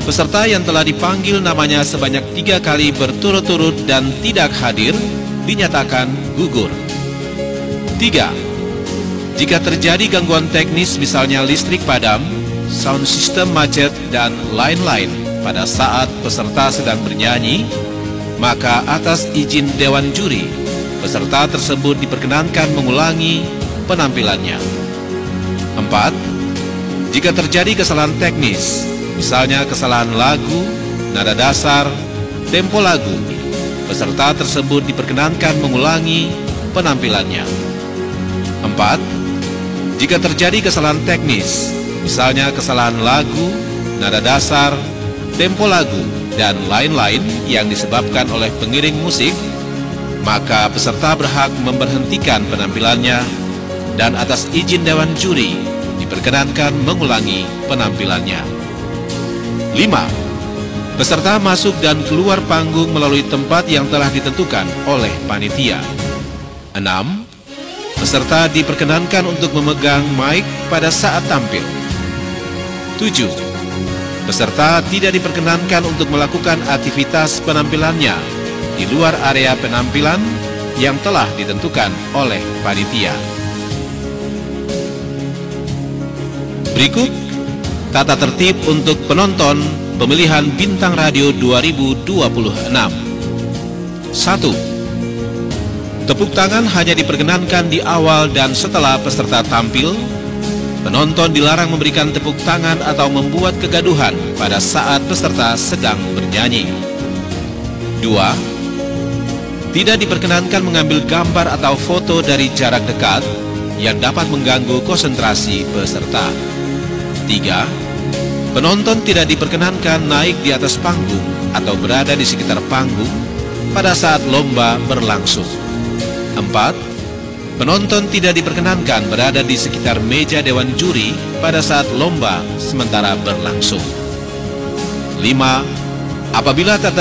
Peserta yang telah dipanggil namanya sebanyak 3 kali berturut-turut dan tidak hadir dinyatakan gugur. 3. Jika terjadi gangguan teknis misalnya listrik padam, sound system macet, dan lain-lain pada saat peserta sedang bernyanyi, maka atas izin Dewan Juri, peserta tersebut diperkenankan mengulangi penampilannya. 4. Jika terjadi kesalahan teknis, misalnya kesalahan lagu, nada dasar, tempo lagu, peserta tersebut diperkenankan mengulangi penampilannya. 4. Jika terjadi kesalahan teknis, misalnya kesalahan lagu, nada dasar, tempo lagu, dan lain-lain yang disebabkan oleh pengiring musik, maka peserta berhak memberhentikan penampilannya dan atas izin Dewan Juri diperkenankan mengulangi penampilannya. 5. Peserta masuk dan keluar panggung melalui tempat yang telah ditentukan oleh panitia. 6. Peserta diperkenankan untuk memegang mic pada saat tampil. 7. Peserta tidak diperkenankan untuk melakukan aktivitas penampilannya di luar area penampilan yang telah ditentukan oleh panitia. Berikut tata tertib untuk penonton pemilihan Bintang Radio 2026. 1. Tepuk tangan hanya diperkenankan di awal dan setelah peserta tampil. Penonton dilarang memberikan tepuk tangan atau membuat kegaduhan pada saat peserta sedang bernyanyi. 2. Tidak diperkenankan mengambil gambar atau foto dari jarak dekat yang dapat mengganggu konsentrasi peserta. 3. Penonton tidak diperkenankan naik di atas panggung atau berada di sekitar panggung pada saat lomba berlangsung. 4. Penonton tidak diperkenankan berada di sekitar meja Dewan Juri pada saat lomba sementara berlangsung. 5. Apabila tata